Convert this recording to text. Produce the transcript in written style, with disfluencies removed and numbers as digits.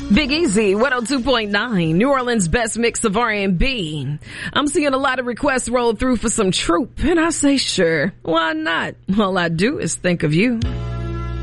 Big Easy, 102.9, New Orleans' best mix of R&B. I'm seeing a lot of requests roll through for some Troop, and I say sure, why not? All I do is think of you.